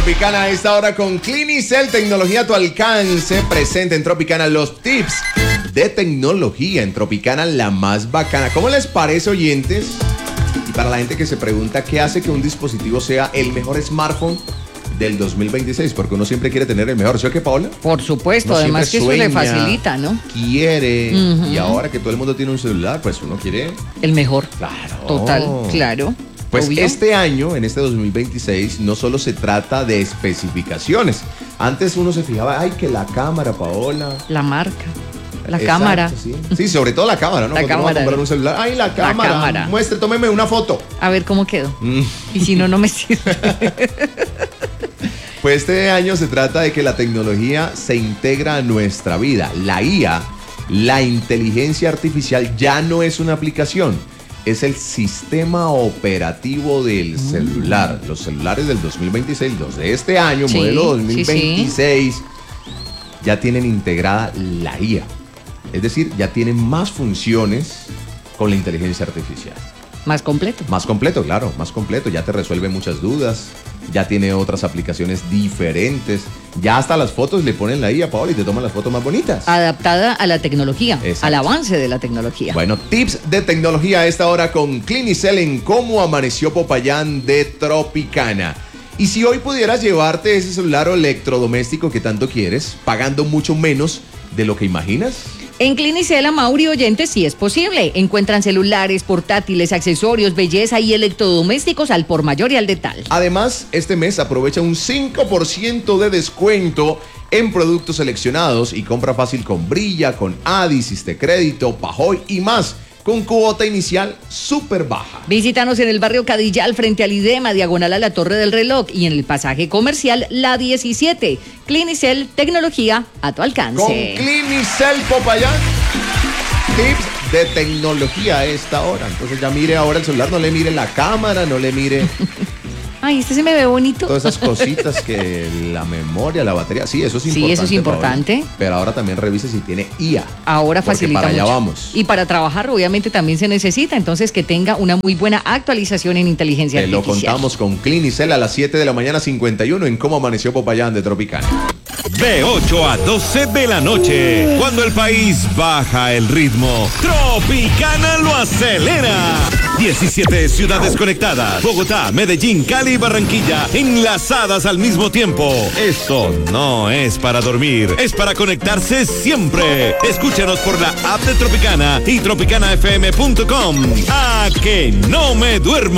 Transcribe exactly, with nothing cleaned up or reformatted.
Tropicana a esta hora con Clinicel, tecnología a tu alcance. Presente en Tropicana los tips de tecnología en Tropicana, la más bacana. ¿Cómo les parece, oyentes? Y para la gente que se pregunta qué hace que un dispositivo sea el mejor smartphone del dos mil veintiséis, porque uno siempre quiere tener el mejor, ¿sí o qué, Paola? Por supuesto, Uno además que eso sueña, le facilita, ¿no? Quiere, Uh-huh. y ahora que todo el mundo tiene un celular, pues uno quiere... El mejor. Claro. Total, claro. Pues obvio. este año, en este dos mil veintiséis, no solo se trata de especificaciones. Antes uno se fijaba, ay, que la cámara, Paola. La marca, la Exacto, cámara. Sí. sí, sobre todo la cámara, ¿no? La Cuando uno va a cámara. comprar un celular, ay, la cámara, cámara. muestre, tómeme una foto. A ver cómo quedó. Mm. Y si no, no me sirve. Pues este año se trata de que la tecnología se integra a nuestra vida. La I A, la inteligencia artificial, ya no es una aplicación, es el sistema operativo del celular. Los celulares del dos mil veintiséis, los de este año, Sí, modelo dos mil veintiséis, sí, ya tienen integrada la I A. Es decir, ya tienen más funciones con la inteligencia artificial. Más completo. Más completo, claro, más completo. Ya te resuelve muchas dudas. Ya tiene otras aplicaciones diferentes. Ya hasta las fotos le ponen la I A, Paola, y te toman las fotos más bonitas. Adaptada a la tecnología, Exacto. al avance de la tecnología. Bueno, tips de tecnología a esta hora con Clinicel en Cómo Amaneció Popayán de Tropicana. Y si hoy pudieras llevarte ese celular o electrodoméstico que tanto quieres, pagando mucho menos de lo que imaginas. En Clinicel, Mauri oyentes, sí es posible. Encuentran celulares, portátiles, accesorios, belleza y electrodomésticos al por mayor y al detal. Además, este mes aprovecha un cinco por ciento de descuento en productos seleccionados y compra fácil con Brilla, con Adi, Siste Crédito, Pajoy y más, con cuota inicial súper baja. Visítanos en el barrio Cadillal frente al IDEMA, diagonal a la Torre del Reloj, y en el pasaje comercial La diecisiete. Clinicel, tecnología a tu alcance. Con Clinicel Popayán, tips de tecnología a esta hora. Entonces ya mire ahora el celular, no le mire la cámara, no le mire Ay, este se me ve bonito. todas esas cositas que la memoria, la batería, sí, eso es Sí, importante. eso es importante. Paola. Pero ahora también revise si tiene I A. Ahora porque facilita para allá mucho. vamos. Y para trabajar, obviamente, también se necesita. Entonces, que tenga una muy buena actualización en inteligencia Te lo artificial. contamos con Clinicel a las siete de la mañana cincuenta y uno en Cómo Amaneció Popayán de Tropicana. De ocho a doce de la noche, cuando el país baja el ritmo, Tropicana lo acelera. diecisiete ciudades conectadas, Bogotá, Medellín, Cali y Barranquilla, enlazadas al mismo tiempo. Esto no es para dormir, es para conectarse siempre. Escúchanos por la app de Tropicana y tropicana f m punto com. A que no me duermo.